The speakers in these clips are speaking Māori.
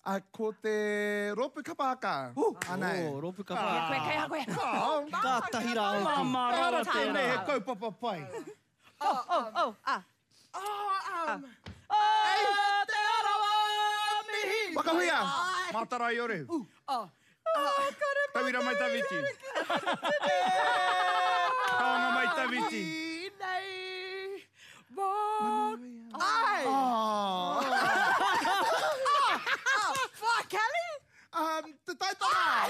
Ko te ropu kapaka. Anei. Ropu kapaka. Koe, kei koe. Ka tahira hoki. Ara tēnei he kaupapa pai. Te arawa mihi. Wakahuia. Matarai ore. Tawira mai tawiti. Taonga mai tawiti. Nei. Ai. Fuck, Kelly. Te taitanga.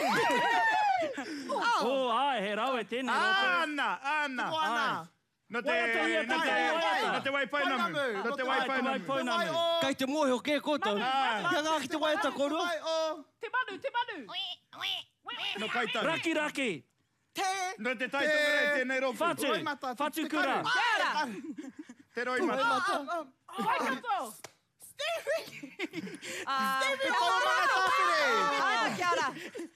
Ai, he rau e tēnei. Ana. No te waipai namu. No te waipai namu. Kai te mohe o kē koutou. Kia ngā ki te waita korua. Te manu. No kaitau. Raki. No te taitonga rei tēnei ropu. Fatu kura. Te roi mata. Vai kato. Stevie. Te tōranga tāwhire. Kia ora.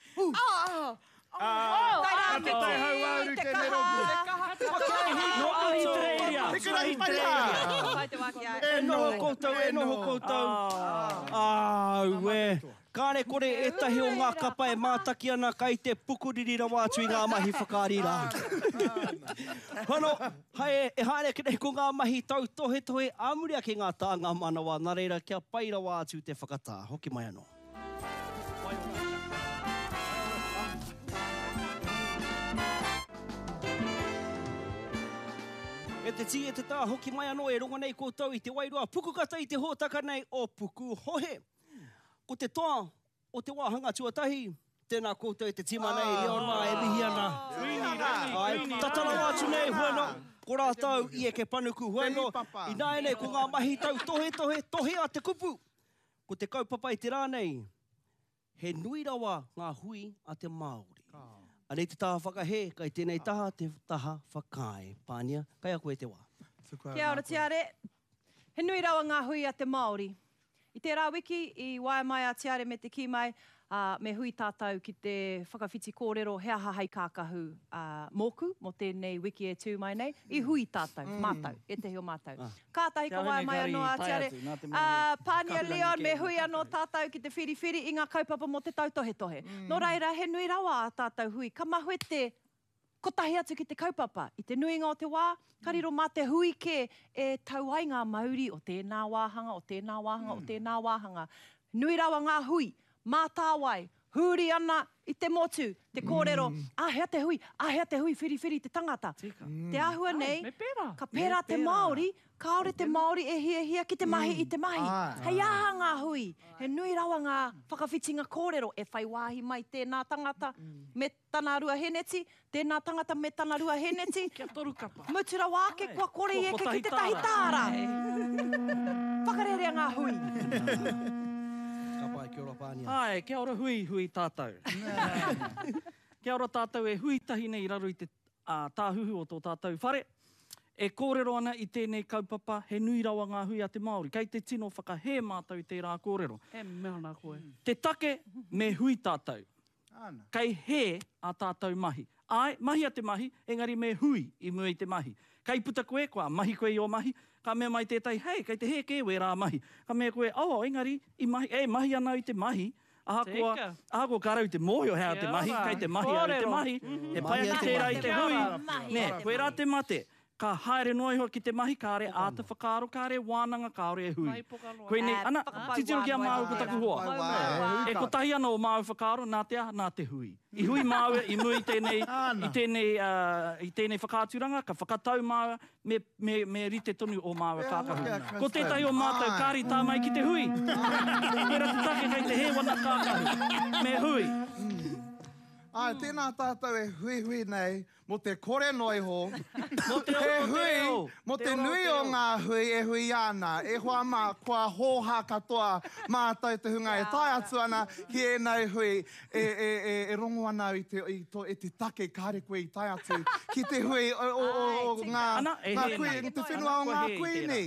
Ka te tai hau auru tēnei ropu. No ahi treiria. Te kurahi paria. Vai te waki ai. E noho koutou. Aue. Kāre kore etahi o ngā kapa e mātaki ana kai te pukuriri rawa atu i ngā mahi whakārira. Hano, e haere kere ko ngā mahi tau tohe amuria ki ngā tāngā manawa. Nā reira kia pai rawa atu te whakatā. Hoki mai anō. E te ti e te tā hoki mai anō e rongo nei koutou i te wairua pukukata i te hōtaka nei o Puku Hohe. Ko te toa o te wāhanga tuatahi, tēnā koutou e te tima nei, leonā e mihi ana. Tatara atu nei, hueno, ko rātau i e ke panuku, hueno, i nāe nei ko ngā mahi tau tohe a te kupu. Ko te kaupapa i te rānei, he nui rawa ngā hui a te Māori. Anei te taha whakahe, kai tēnei taha te taha whakae. Pānia, kai a koe te wā. Kia ora tiare. He nui rawa ngā hui a te Māori. I te rā wiki, i wae mai a tiare me te ki mai, me hui tātou ki te whakawhiti kōrero hea hahai kākahu mōku, mo tēnei wiki e tū mai nei, i hui tātou, mātou, e te heo mātou. Kātahi ka wae mai anō a tiare. Pānia Leon, me hui anō tātou ki te whiriwhiri i ngā kaupapa mo te tautohe. No reira, he nui rawa a tātou hui, ka mahue te kotahi atu ki te kaupapa. I te nuinga o te wā, kariro mā te hui ke e tauai ngā mauri o tēnā wāhanga. Nui rawa ngā hui, mā tāwai, huri ana i te motu, te kōrero, hea te hui, whiriwhiri te tangata. Te āhua nei, ka pērā te Māori, kaore te Māori e hia ki te mahi i te mahi. Hei aha ngā hui, he nui rawa ngā whakawhitinga kōrero, e whai wāhi mai tēnā tangata me tana rua heneti, tēnā tangata me tana rua heneti. Kia toru kapa. Mutura wāke kua kore e ki te tahi tāra. Whakarerea ngā hui. Kapai, kia ora Pānia. Ai, kia ora hui tātou. Kia ora tātou e hui tahi nei raro i te tāhuhu o tō tātou whare. E kōrero ana i tēnei kaupapa, he nui rawa ngā hui a te Māori. Kei te tino whakahe mātou i tērā kōrero. E mea nā koe. Te take me hui tātou. Kei he a tātou mahi. Ai, mahi a te mahi, engari me hui i mua i te mahi. Kei puta koe, kua mahi koe i o mahi, ka mea mai tētai, hei, kei te he kewe rā mahi. Ka mea koe, engari, i mahi, mahi ana i te mahi. Aha ko karau te mōhio hea te mahi, kei te mahi au i te mahi. E pai ana tērā i te hui. Nē, koe rā te mate. Ka haere noi hoa ki te mahi, ka re āta whakaaro, ka re wānanga, ka ore e hui. Koe nei, ana, titiro ki a māu ko taku hoa. E ko tahi ana o māu whakaaro, nā te aha, nā te hui. I hui māu, i mui i tēnei whakāturanga, ka whakatau māu, me rite tonu o māu kākahu. Ko tētai o mātou, kāri tā mai ki te hui. Koe ra te take kei te he wana kākahu. Me hui. Tēnā tātou e hui nei, mo te kore noi ho. Mo te hui, mo te nui o ngā hui e hui ana. E hoa mā, kua hōha katoa mātou te hunga e tai atu ana ki e nei hui. E rongo ana i te take kāre koe i tai atu. Ki te hui o ngā kui, te whenua o ngā kui ni.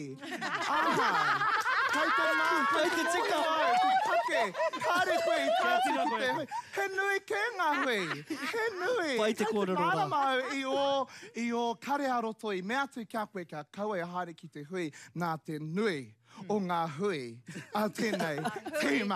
Kei te mā, kei te tika hoi, te take, kāre koe i tai atu ki te hui. He nui ke ngā hui. He nui. Pai te kōrero rā. Mau i o kare aroto i mea tui kia koe ka kaua e haere ki te hui nā te nui o ngā hui. A tēnei, tīma.